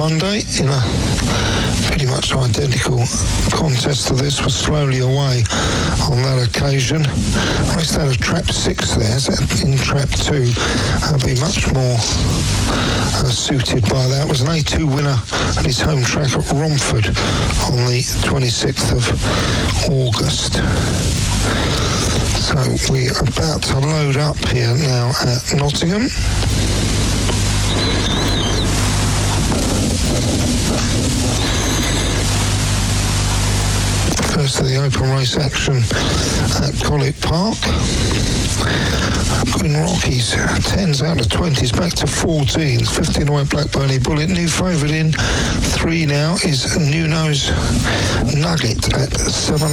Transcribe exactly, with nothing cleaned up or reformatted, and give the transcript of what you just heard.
Monday in a pretty much identical contest to this, was slowly away on that occasion. Raced out of trap six there, so in trap two, I'll be much more uh, suited by that. Was an A two winner at his home track at Romford on the twenty-sixth of August. So we're about to load up here now at Nottingham. First of the open race action at Colwick Park. Queen Rockies, tens out of twenties, back to fourteens. fifteen away Blackburn Bullet. New favourite in three now is Nuno's Nugget at seven.